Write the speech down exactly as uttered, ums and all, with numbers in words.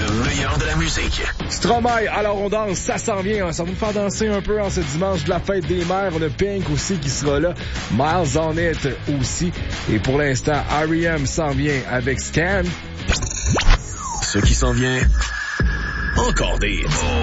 Le meilleur de la musique. Stromae, alors on danse, ça s'en vient, hein. Ça va nous faire danser un peu en ce dimanche de la fête des mères. On a Pink aussi qui sera là, Miles on It aussi. Et pour l'instant, R E M s'en vient avec Scan. Ce qui s'en vient, encore des hits.